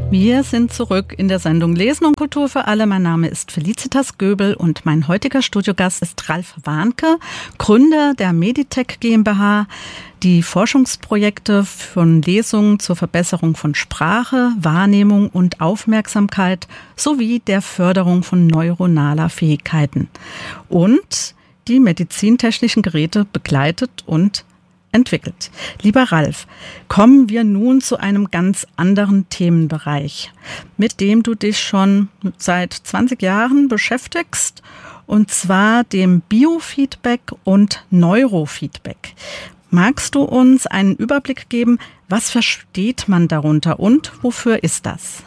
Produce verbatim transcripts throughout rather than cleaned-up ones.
Wir sind zurück in der Sendung Lesen und Kultur für alle. Mein Name ist Felicitas Göbel und mein heutiger Studiogast ist Ralf Warnke, Gründer der Meditech GmbH, die Forschungsprojekte von Lesungen zur Verbesserung von Sprache, Wahrnehmung und Aufmerksamkeit sowie der Förderung von neuronaler Fähigkeiten und die medizintechnischen Geräte begleitet und entwickelt. Lieber Ralf, kommen wir nun zu einem ganz anderen Themenbereich, mit dem du dich schon seit zwanzig Jahren beschäftigst, und zwar dem Biofeedback und Neurofeedback. Magst du uns einen Überblick geben, was versteht man darunter und wofür ist das?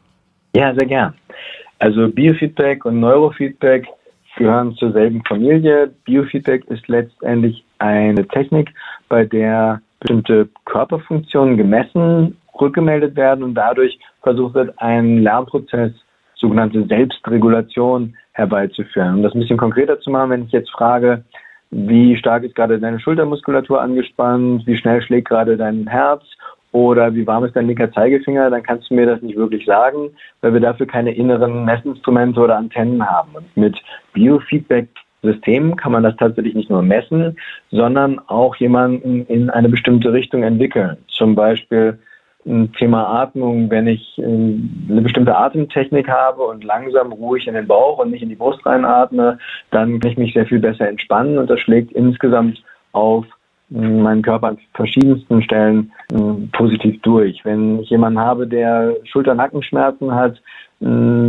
Ja, sehr gern. Also Biofeedback und Neurofeedback gehören zur selben Familie. Biofeedback ist letztendlich eine Technik, bei der bestimmte Körperfunktionen gemessen, rückgemeldet werden und dadurch versucht wird, einen Lernprozess, sogenannte Selbstregulation, herbeizuführen. Um das ein bisschen konkreter zu machen, wenn ich jetzt frage, wie stark ist gerade deine Schultermuskulatur angespannt, wie schnell schlägt gerade dein Herz oder wie warm ist dein linker Zeigefinger, dann kannst du mir das nicht wirklich sagen, weil wir dafür keine inneren Messinstrumente oder Antennen haben. Und mit Biofeedback-Systemen kann man das tatsächlich nicht nur messen, sondern auch jemanden in eine bestimmte Richtung entwickeln. Zum Beispiel ein Thema Atmung, wenn ich eine bestimmte Atemtechnik habe und langsam ruhig in den Bauch und nicht in die Brust reinatme, dann kann ich mich sehr viel besser entspannen und das schlägt insgesamt auf meinen Körper an verschiedensten Stellen äh, positiv durch. Wenn ich jemanden habe, der Schulter-Nackenschmerzen hat, äh,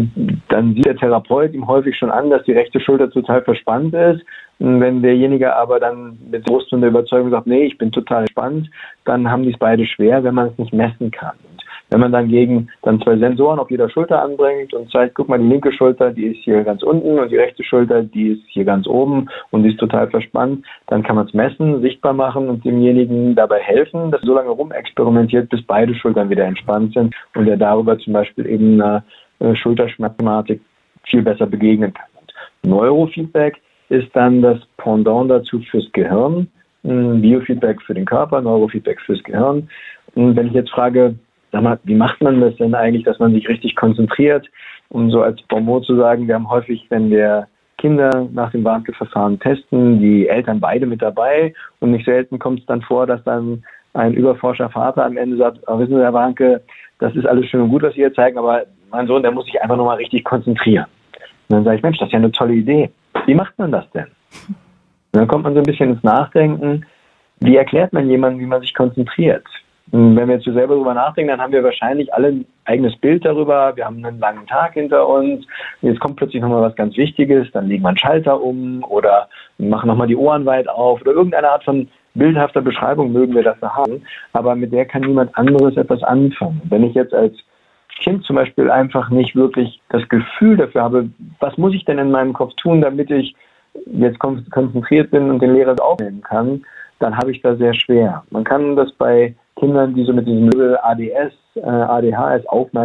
dann sieht der Therapeut ihm häufig schon an, dass die rechte Schulter total verspannt ist. Und wenn derjenige aber dann mit Brust und der Überzeugung sagt, nee, ich bin total entspannt, dann haben die es beide schwer, wenn man es nicht messen kann. Und wenn man dann gegen dann zwei Sensoren auf jeder Schulter anbringt und zeigt, guck mal, die linke Schulter, die ist hier ganz unten und die rechte Schulter, die ist hier ganz oben und die ist total verspannt, dann kann man es messen, sichtbar machen und demjenigen dabei helfen, dass er so lange rumexperimentiert, bis beide Schultern wieder entspannt sind und er darüber zum Beispiel eben einer Schulterschmerzthematik viel besser begegnen kann. Und Neurofeedback ist dann das Pendant dazu fürs Gehirn, Biofeedback für den Körper, Neurofeedback fürs Gehirn. Und wenn ich jetzt frage, sag mal, wie macht man das denn eigentlich, dass man sich richtig konzentriert? Um so als Bonmot zu sagen, wir haben häufig, wenn wir Kinder nach dem Warnke-Verfahren testen, die Eltern beide mit dabei und nicht selten kommt es dann vor, dass dann ein überforscher Vater am Ende sagt, oh, wissen Sie, Herr Warnke, das ist alles schön und gut, was Sie hier zeigen, aber mein Sohn, der muss sich einfach nochmal richtig konzentrieren. Und dann sage ich, Mensch, das ist ja eine tolle Idee. Wie macht man das denn? Und dann kommt man so ein bisschen ins Nachdenken, wie erklärt man jemandem, wie man sich konzentriert? Und wenn wir jetzt so selber darüber nachdenken, dann haben wir wahrscheinlich alle ein eigenes Bild darüber. Wir haben einen langen Tag hinter uns. Jetzt kommt plötzlich nochmal was ganz Wichtiges. Dann legen wir einen Schalter um oder machen nochmal die Ohren weit auf oder irgendeine Art von bildhafter Beschreibung mögen wir dafür haben. Aber mit der kann niemand anderes etwas anfangen. Wenn ich jetzt als Kind zum Beispiel einfach nicht wirklich das Gefühl dafür habe, was muss ich denn in meinem Kopf tun, damit ich jetzt konzentriert bin und den Lehrer aufnehmen kann, dann habe ich da sehr schwer. Man kann das bei Kindern, die so mit diesem A D S, äh, A D H S,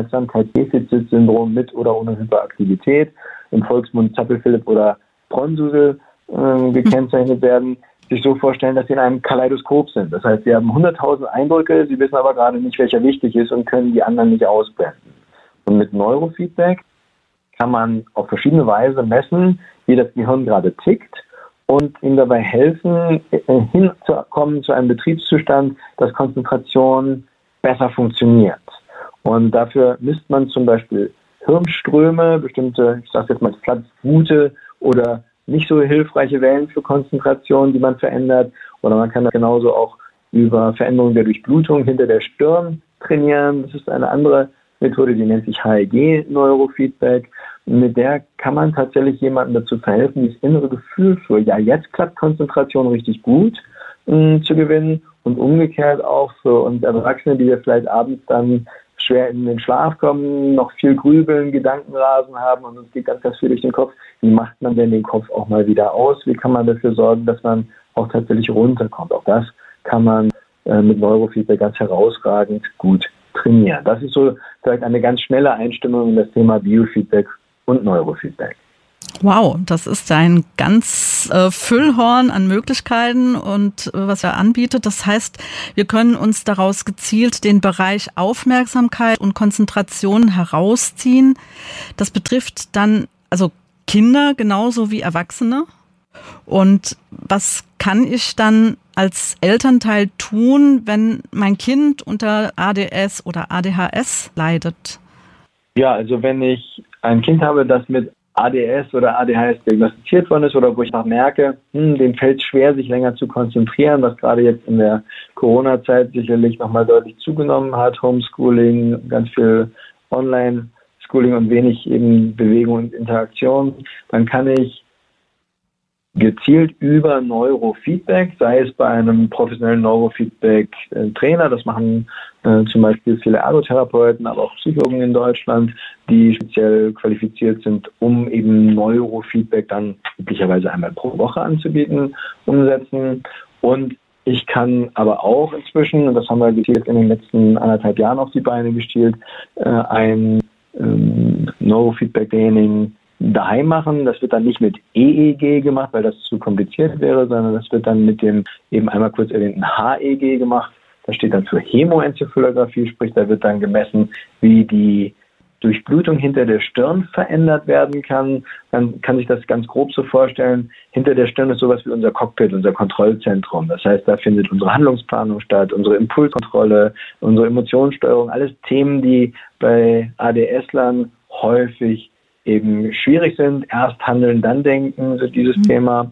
Aufmerksamkeitsdefizitsyndrom mit oder ohne Hyperaktivität, im Volksmund Zappel-Philipp oder Bronsusel äh, gekennzeichnet werden, sich so vorstellen, dass sie in einem Kaleidoskop sind. Das heißt, sie haben hunderttausend Eindrücke, sie wissen aber gerade nicht, welcher wichtig ist und können die anderen nicht ausblenden. Und mit Neurofeedback kann man auf verschiedene Weise messen, wie das Gehirn gerade tickt und ihm dabei helfen, hinzukommen zu einem Betriebszustand, dass Konzentration besser funktioniert. Und dafür misst man zum Beispiel Hirnströme, bestimmte, ich sage jetzt mal platt, gute oder nicht so hilfreiche Wellen für Konzentration, die man verändert. Oder man kann das genauso auch über Veränderungen der Durchblutung hinter der Stirn trainieren. Das ist eine andere Methode, die nennt sich H E G-Neurofeedback. Mit der kann man tatsächlich jemandem dazu verhelfen, das innere Gefühl für, ja, jetzt klappt Konzentration richtig gut, mh, zu gewinnen und umgekehrt auch für uns Erwachsene, die wir vielleicht abends dann schwer in den Schlaf kommen, noch viel grübeln, Gedankenrasen haben und uns geht ganz, ganz viel durch den Kopf. Wie macht man denn den Kopf auch mal wieder aus? Wie kann man dafür sorgen, dass man auch tatsächlich runterkommt? Auch das kann man äh, mit Neurofeedback ganz herausragend gut trainieren. Das ist so vielleicht eine ganz schnelle Einstimmung in das Thema Biofeedback und Neurofeedback. Wow, das ist ein ganz äh, Füllhorn an Möglichkeiten und äh, was er anbietet. Das heißt, wir können uns daraus gezielt den Bereich Aufmerksamkeit und Konzentration herausziehen. Das betrifft dann also Kinder genauso wie Erwachsene. Und was kann ich dann als Elternteil tun, wenn mein Kind unter A D S oder A D H S leidet? Ja, also wenn ich ein Kind habe, das mit A D S oder A D H S diagnostiziert worden ist oder wo ich noch merke, hm, dem fällt es schwer, sich länger zu konzentrieren, was gerade jetzt in der Corona-Zeit sicherlich nochmal deutlich zugenommen hat, Homeschooling, ganz viel Online-Schooling und wenig eben Bewegung und Interaktion, dann kann ich gezielt über Neurofeedback, sei es bei einem professionellen Neurofeedback-Trainer, das machen äh, zum Beispiel viele Ergotherapeuten, aber auch Psychologen in Deutschland, die speziell qualifiziert sind, um eben Neurofeedback dann üblicherweise einmal pro Woche anzubieten, umsetzen. Und ich kann aber auch inzwischen, und das haben wir gezielt in den letzten anderthalb Jahren auf die Beine gestellt, äh, ein ähm, Neurofeedback-Training daheim machen. Das wird dann nicht mit E E G gemacht, weil das zu kompliziert wäre, sondern das wird dann mit dem eben einmal kurz erwähnten H E G gemacht. Das steht dann für Hämoenzephalographie, sprich da wird dann gemessen, wie die Durchblutung hinter der Stirn verändert werden kann. Dann kann sich das ganz grob so vorstellen, hinter der Stirn ist sowas wie unser Cockpit, unser Kontrollzentrum. Das heißt, da findet unsere Handlungsplanung statt, unsere Impulskontrolle, unsere Emotionssteuerung, alles Themen, die bei A D S-Lern häufig eben schwierig sind. Erst handeln, dann denken, so dieses mhm. Thema.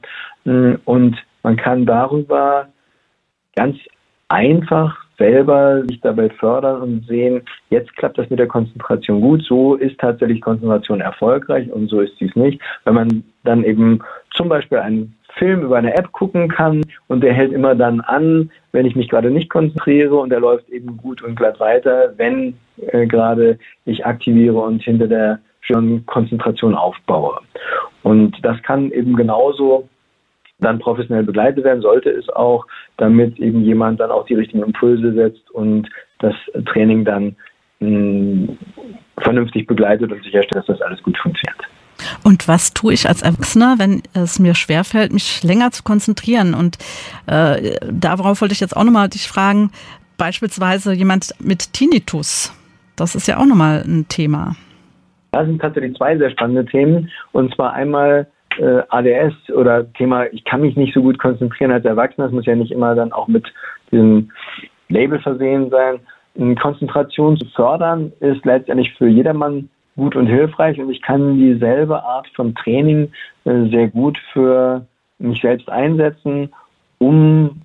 Und man kann darüber ganz einfach selber sich dabei fördern und sehen, jetzt klappt das mit der Konzentration gut, so ist tatsächlich Konzentration erfolgreich und so ist dies nicht. Wenn man dann eben zum Beispiel einen Film über eine App gucken kann und der hält immer dann an, wenn ich mich gerade nicht konzentriere und der läuft eben gut und glatt weiter, wenn äh, gerade ich aktiviere und hinter der schon Konzentration aufbaue. Und das kann eben genauso dann professionell begleitet werden, sollte es auch, damit eben jemand dann auch die richtigen Impulse setzt und das Training dann mh, vernünftig begleitet und sicherstellt, dass das alles gut funktioniert. Und was tue ich als Erwachsener, wenn es mir schwerfällt, mich länger zu konzentrieren? Und äh, darauf wollte ich jetzt auch nochmal dich fragen, beispielsweise jemand mit Tinnitus, das ist ja auch nochmal ein Thema. Das sind tatsächlich zwei sehr spannende Themen. Und zwar einmal äh, A D S oder Thema, ich kann mich nicht so gut konzentrieren als Erwachsener. Das muss ja nicht immer dann auch mit diesem Label versehen sein. Konzentration zu fördern ist letztendlich für jedermann gut und hilfreich. Und ich kann dieselbe Art von Training äh, sehr gut für mich selbst einsetzen, um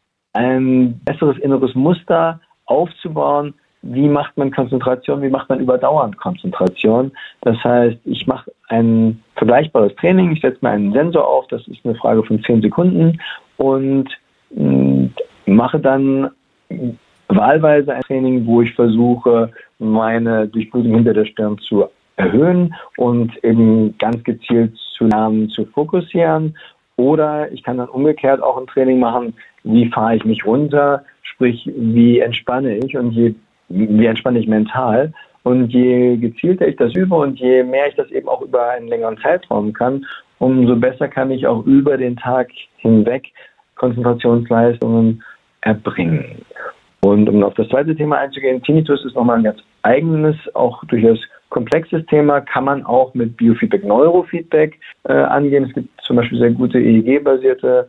ein besseres inneres Muster aufzubauen. Wie macht man Konzentration, wie macht man überdauernd Konzentration? Das heißt, ich mache ein vergleichbares Training, ich setze mir einen Sensor auf, das ist eine Frage von zehn Sekunden und mh, mache dann wahlweise ein Training, wo ich versuche, meine Durchblutung hinter der Stirn zu erhöhen und eben ganz gezielt zu lernen, zu fokussieren. Oder ich kann dann umgekehrt auch ein Training machen, wie fahre ich mich runter, sprich, wie entspanne ich und je wie entspanne ich mental. Und je gezielter ich das übe und je mehr ich das eben auch über einen längeren Zeitraum kann, umso besser kann ich auch über den Tag hinweg Konzentrationsleistungen erbringen. Und um auf das zweite Thema einzugehen, Tinnitus ist nochmal ein ganz eigenes, auch durchaus komplexes Thema, kann man auch mit Biofeedback, Neurofeedback äh, angehen. Es gibt zum Beispiel sehr gute E E G-basierte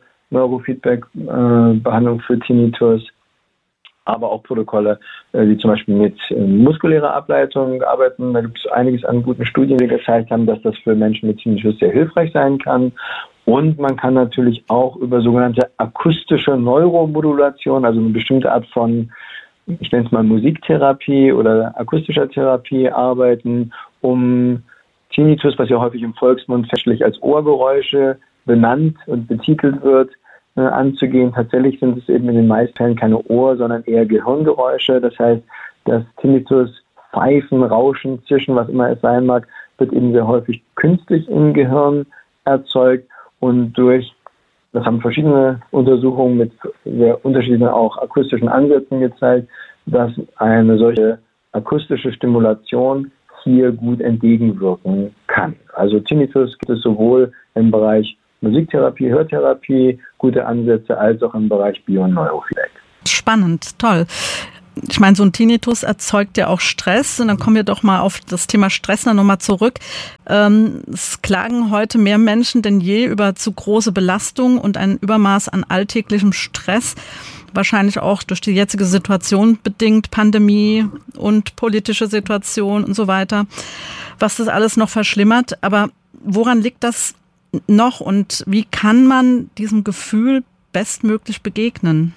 Neurofeedback-Behandlung äh, für Tinnitus, aber auch Protokolle, äh, die zum Beispiel mit äh, muskulärer Ableitung arbeiten. Da gibt es einiges an guten Studien, die gezeigt haben, dass das für Menschen mit Tinnitus sehr hilfreich sein kann. Und man kann natürlich auch über sogenannte akustische Neuromodulation, also eine bestimmte Art von, ich nenne es mal Musiktherapie oder akustischer Therapie arbeiten, um Tinnitus, was ja häufig im Volksmund fälschlich als Ohrgeräusche benannt und betitelt wird, äh, anzugehen. Tatsächlich sind es eben in den meisten Fällen keine Ohr-, sondern eher Gehirngeräusche. Das heißt, das Tinnitus, Pfeifen, Rauschen, Zischen, was immer es sein mag, wird eben sehr häufig künstlich im Gehirn erzeugt. Und durch, das haben verschiedene Untersuchungen mit sehr unterschiedlichen auch akustischen Ansätzen gezeigt, dass eine solche akustische Stimulation hier gut entgegenwirken kann. Also Tinnitus gibt es sowohl im Bereich Musiktherapie, Hörtherapie, gute Ansätze, als auch im Bereich Bio- und Neurofeedback. Spannend, toll. Ich meine, so ein Tinnitus erzeugt ja auch Stress. Und dann kommen wir doch mal auf das Thema Stress nochmal zurück. Ähm, es klagen heute mehr Menschen denn je über zu große Belastung und ein Übermaß an alltäglichem Stress. Wahrscheinlich auch durch die jetzige Situation bedingt, Pandemie und politische Situation und so weiter, was das alles noch verschlimmert. Aber woran liegt das noch und wie kann man diesem Gefühl bestmöglich begegnen?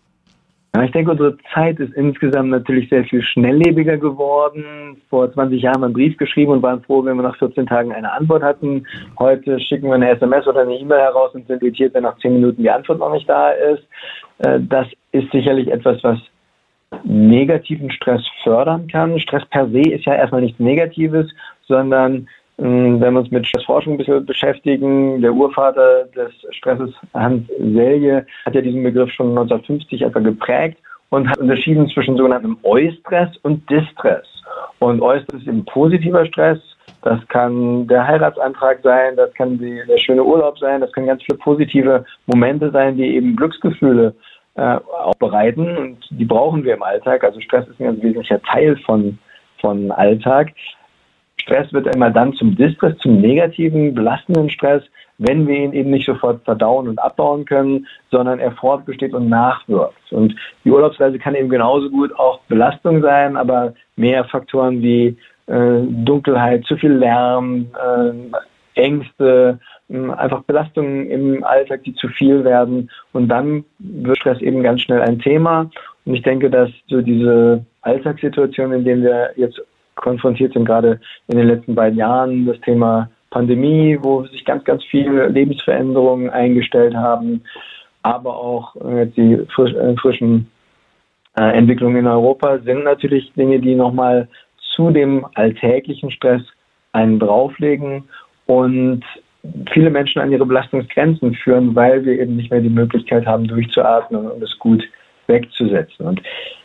Ja, ich denke, unsere Zeit ist insgesamt natürlich sehr viel schnelllebiger geworden. Vor zwanzig Jahren haben wir einen Brief geschrieben und waren froh, wenn wir nach vierzehn Tagen eine Antwort hatten. Heute schicken wir eine S M S oder eine E-Mail heraus und sind irritiert, wenn nach zehn Minuten die Antwort noch nicht da ist. Das ist sicherlich etwas, was negativen Stress fördern kann. Stress per se ist ja erstmal nichts Negatives, sondern wenn wir uns mit Stressforschung ein bisschen beschäftigen, der Urvater des Stresses, Hans Selye, hat ja diesen Begriff schon neunzehnhundertfünfzig etwa geprägt und hat unterschieden zwischen sogenanntem Eustress und Distress. Und Eustress ist eben positiver Stress. Das kann der Heiratsantrag sein, das kann die, der schöne Urlaub sein, das können ganz viele positive Momente sein, die eben Glücksgefühle äh, auch bereiten. Und die brauchen wir im Alltag. Also Stress ist ein ganz wesentlicher Teil von, von Alltag. Stress wird immer dann zum Distress, zum negativen, belastenden Stress, wenn wir ihn eben nicht sofort verdauen und abbauen können, sondern er fortbesteht und nachwirkt. Und die Urlaubsreise kann eben genauso gut auch Belastung sein, aber mehr Faktoren wie äh, Dunkelheit, zu viel Lärm, äh, Ängste, äh, einfach Belastungen im Alltag, die zu viel werden. Und dann wird Stress eben ganz schnell ein Thema. Und ich denke, dass so diese Alltagssituation, in denen wir jetzt konfrontiert sind, gerade in den letzten beiden Jahren, das Thema Pandemie, wo sich ganz, ganz viele Lebensveränderungen eingestellt haben, aber auch äh, die frisch, äh, frischen äh, Entwicklungen in Europa sind natürlich Dinge, die nochmal zu dem alltäglichen Stress einen drauflegen und viele Menschen an ihre Belastungsgrenzen führen, weil wir eben nicht mehr die Möglichkeit haben, durchzuatmen und es gut wegzusetzen. Und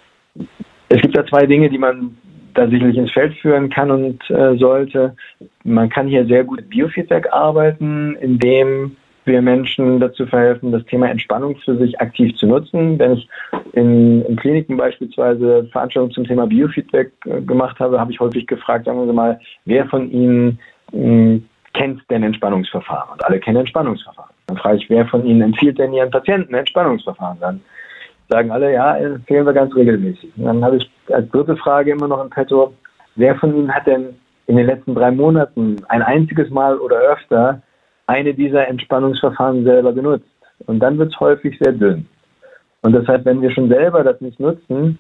es gibt da zwei Dinge, die man da sicherlich ins Feld führen kann und äh, sollte. Man kann hier sehr gut mit Biofeedback arbeiten, indem wir Menschen dazu verhelfen, das Thema Entspannung für sich aktiv zu nutzen. Wenn ich in, in Kliniken beispielsweise Veranstaltungen zum Thema Biofeedback äh, gemacht habe, habe ich häufig gefragt, sagen wir mal, wer von Ihnen mh, kennt denn Entspannungsverfahren? Und alle kennen Entspannungsverfahren. Dann frage ich, wer von Ihnen empfiehlt denn Ihren Patienten Entspannungsverfahren? Dann sagen alle, ja, empfehlen wir ganz regelmäßig. Und dann habe ich als dritte Frage immer noch im Petto, wer von Ihnen hat denn in den letzten drei Monaten ein einziges Mal oder öfter eine dieser Entspannungsverfahren selber genutzt? Und dann wird es häufig sehr dünn. Und deshalb, wenn wir schon selber das nicht nutzen,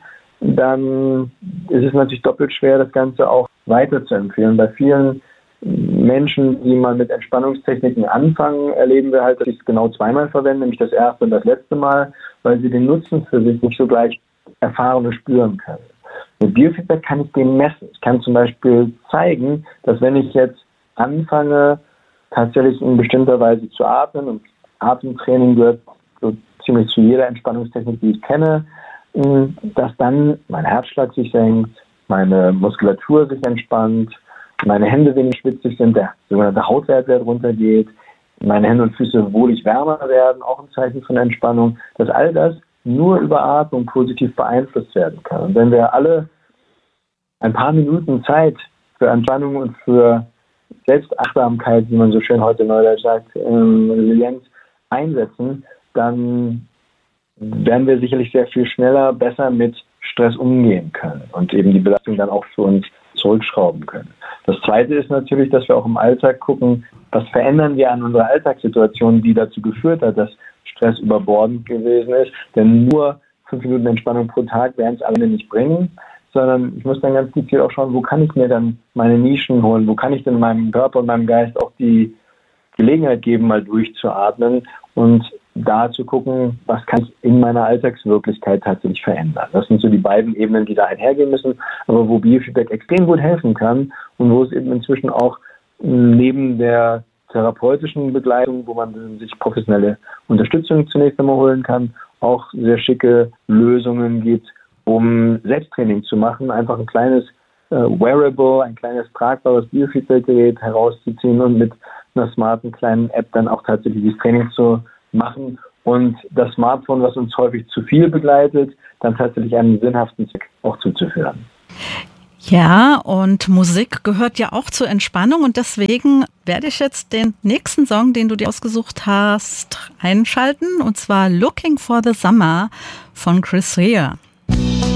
dann ist es natürlich doppelt schwer, das Ganze auch weiter zu empfehlen. Bei vielen Menschen, die mal mit Entspannungstechniken anfangen, erleben wir halt, dass sie es genau zweimal verwenden, nämlich das erste und das letzte Mal, weil sie den Nutzen für sich nicht so gleich erfahren und spüren können. Mit Biofeedback kann ich den messen. Ich kann zum Beispiel zeigen, dass wenn ich jetzt anfange, tatsächlich in bestimmter Weise zu atmen, und Atemtraining gehört so ziemlich zu jeder Entspannungstechnik, die ich kenne, dass dann mein Herzschlag sich senkt, meine Muskulatur sich entspannt, meine Hände wenig schwitzig sind, der sogenannte Hautwertwert runtergeht, meine Hände und Füße wohlig wärmer werden, auch ein Zeichen von Entspannung, dass all das nur über Atmung positiv beeinflusst werden kann. Und wenn wir alle ein paar Minuten Zeit für Entspannung und für Selbstachtsamkeit, wie man so schön heute neudeutsch sagt, ähm, Resilienz einsetzen, dann werden wir sicherlich sehr viel schneller, besser mit Stress umgehen können und eben die Belastung dann auch für uns zurückschrauben können. Das Zweite ist natürlich, dass wir auch im Alltag gucken, was verändern wir an unserer Alltagssituation, die dazu geführt hat, dass Stress überbordend gewesen ist. Denn nur fünf Minuten Entspannung pro Tag werden es alle nicht bringen, sondern ich muss dann ganz gezielt auch schauen, wo kann ich mir dann meine Nischen holen, wo kann ich denn meinem Körper und meinem Geist auch die Gelegenheit geben, mal durchzuatmen und da zu gucken, was kann ich in meiner Alltagswirklichkeit tatsächlich verändern. Das sind so die beiden Ebenen, die da einhergehen müssen, aber wo Biofeedback extrem gut helfen kann und wo es eben inzwischen auch neben der therapeutischen Begleitung, wo man sich professionelle Unterstützung zunächst einmal holen kann, auch sehr schicke Lösungen gibt, um Selbsttraining zu machen, einfach ein kleines äh, Wearable, ein kleines tragbares Biofeedback-Gerät herauszuziehen und mit einer smarten kleinen App dann auch tatsächlich das Training zu machen und das Smartphone, was uns häufig zu viel begleitet, dann tatsächlich einen sinnhaften Zweck auch zuzuführen. Ja, und Musik gehört ja auch zur Entspannung und deswegen werde ich jetzt den nächsten Song, den du dir ausgesucht hast, einschalten, und zwar Looking for the Summer von Chris Rea.